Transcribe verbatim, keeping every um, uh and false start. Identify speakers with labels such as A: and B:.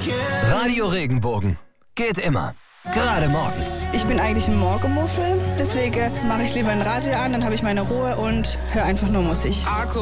A: Radio Regenbogen. Geht immer. Gerade morgens.
B: Ich bin eigentlich ein Morgenmuffel, deswegen mache ich lieber ein Radio an, dann habe ich meine Ruhe und höre einfach nur Musik.